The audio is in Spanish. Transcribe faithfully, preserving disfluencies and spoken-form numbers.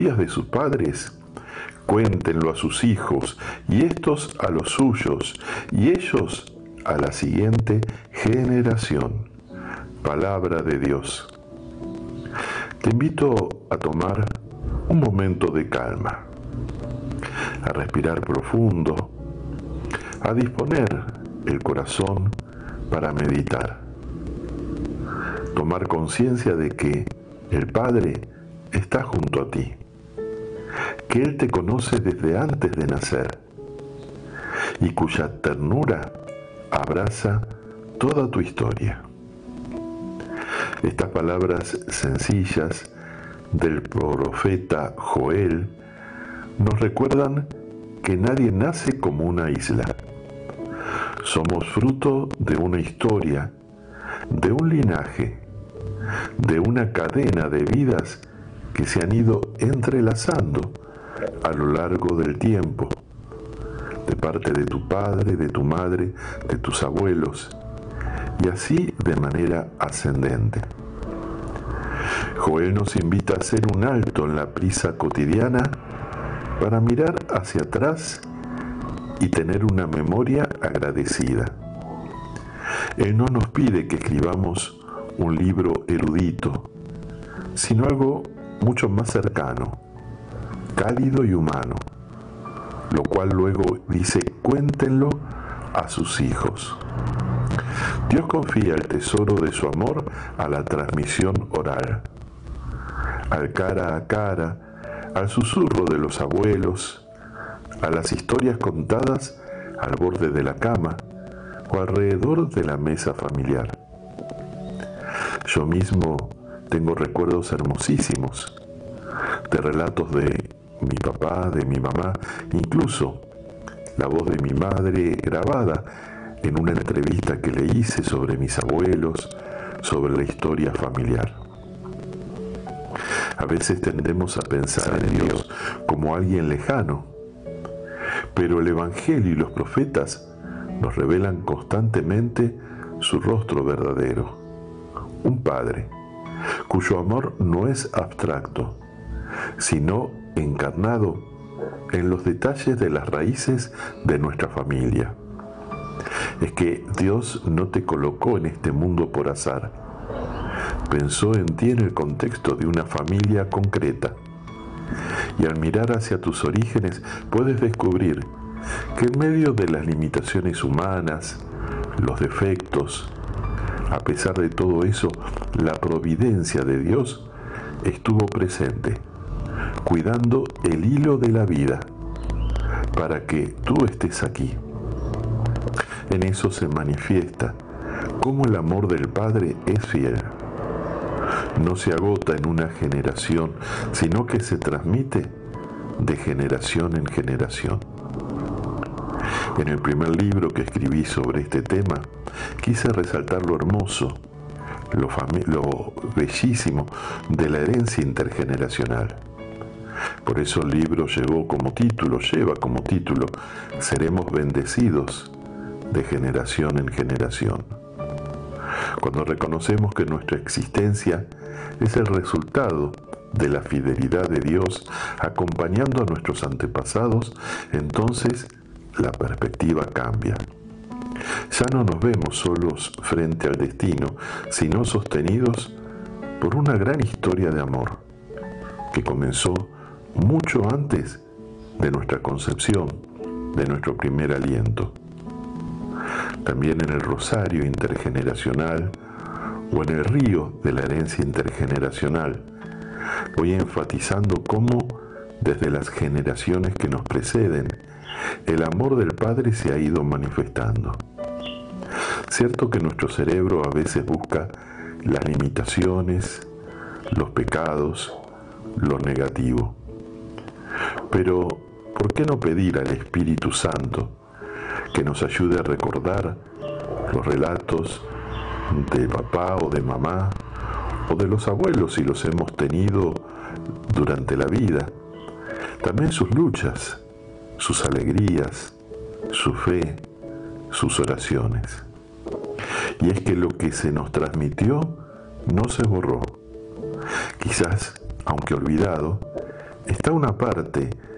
días de sus padres, cuéntenlo a sus hijos, y estos a los suyos, y ellos a la siguiente generación. Palabra de Dios. Te invito a tomar un momento de calma, a respirar profundo, a disponer el corazón para meditar. Tomar conciencia de que el Padre está junto a ti, que Él te conoce desde antes de nacer y cuya ternura abraza toda tu historia. Estas palabras sencillas del profeta Joel nos recuerdan que nadie nace como una isla. Somos fruto de una historia, de un linaje, de una cadena de vidas que se han ido entrelazando a lo largo del tiempo, de parte de tu padre, de tu madre, de tus abuelos, y así de manera ascendente. Joel nos invita a hacer un alto en la prisa cotidiana para mirar hacia atrás y tener una memoria agradecida. Él no nos pide que escribamos un libro erudito, sino algo mucho más cercano, cálido y humano, lo cual luego dice, cuéntenlo a sus hijos. Dios confía el tesoro de su amor a la transmisión oral, al cara a cara, al susurro de los abuelos, a las historias contadas al borde de la cama o alrededor de la mesa familiar. Yo mismo tengo recuerdos hermosísimos de relatos de mi papá, de mi mamá, incluso la voz de mi madre grabada en una entrevista que le hice sobre mis abuelos, sobre la historia familiar. A veces tendemos a pensar en Dios como alguien lejano, pero el Evangelio y los profetas nos revelan constantemente su rostro verdadero. Un Padre, cuyo amor no es abstracto, sino encarnado en los detalles de las raíces de nuestra familia. Es que Dios no te colocó en este mundo por azar. Pensó en ti en el contexto de una familia concreta. Y al mirar hacia tus orígenes puedes descubrir que en medio de las limitaciones humanas, los defectos, a pesar de todo eso, la providencia de Dios estuvo presente, cuidando el hilo de la vida, para que tú estés aquí. En eso se manifiesta cómo el amor del Padre es fiel. No se agota en una generación, sino que se transmite de generación en generación. En el primer libro que escribí sobre este tema, quise resaltar lo hermoso, lo, lo bellísimo de la herencia intergeneracional. Por eso el libro llevó como título, lleva como título, Seremos bendecidos de generación en generación. Cuando reconocemos que nuestra existencia es el resultado de la fidelidad de Dios acompañando a nuestros antepasados, entonces la perspectiva cambia. Ya no nos vemos solos frente al destino, sino sostenidos por una gran historia de amor que comenzó mucho antes de nuestra concepción, de nuestro primer aliento. También en el rosario intergeneracional o en el río de la herencia intergeneracional, voy enfatizando cómo desde las generaciones que nos preceden, el amor del Padre se ha ido manifestando. Cierto que nuestro cerebro a veces busca las limitaciones, los pecados, lo negativo. Pero, ¿por qué no pedir al Espíritu Santo que nos ayude a recordar los relatos de papá o de mamá, o de los abuelos si los hemos tenido durante la vida? También sus luchas, sus alegrías, su fe, sus oraciones. Y es que lo que se nos transmitió no se borró. Quizás, aunque olvidado, está una parte